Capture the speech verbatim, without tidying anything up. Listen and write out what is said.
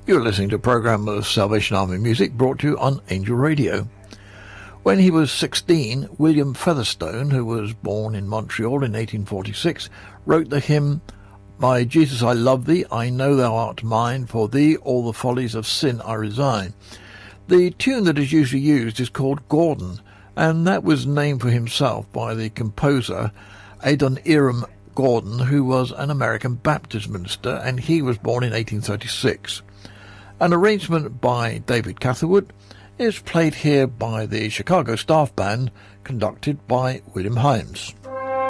You're listening to a program of Salvation Army music brought to you on Angel Radio. When he was sixteen, William Featherstone, who was born in Montreal in eighteen forty-six, wrote the hymn, "My Jesus, I love thee, I know thou art mine, for thee all the follies of sin I resign." The tune that is usually used is called Gordon, and that was named for himself by the composer Adoniram Gordon, who was an American Baptist minister, and he was born in eighteen thirty-six. An arrangement by David Catherwood is played here by the Chicago Staff Band, conducted by William Himes.